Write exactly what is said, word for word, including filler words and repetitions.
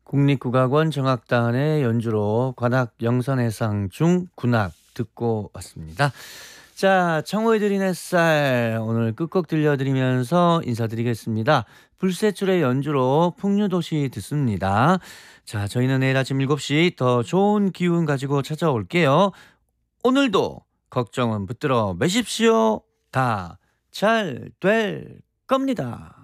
국립국악원 정악단의 연주로 관악 영선해상 중 군악 듣고 왔습니다. 자, 청호의 들인 햇살 오늘 끝곡 들려드리면서 인사드리겠습니다. 불세출의 연주로 풍류도시 듣습니다. 자, 저희는 내일 아침 일곱 시 더 좋은 기운 가지고 찾아올게요. 오늘도 걱정은 붙들어 매십시오. 다 잘 될 겁니다.